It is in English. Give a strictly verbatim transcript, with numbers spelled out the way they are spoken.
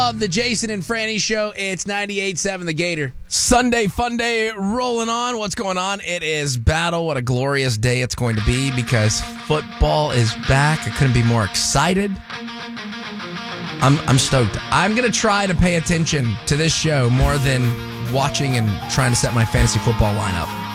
Of the Jason and Franny Show, it's ninety-eight point seven The Gator. Sunday fun day rolling on. What's going on? It is battle. What a glorious day it's going to be because football is back. I couldn't be more excited. I'm I'm stoked. I'm going to try to pay attention to this show more than watching and trying to set my fantasy football lineup.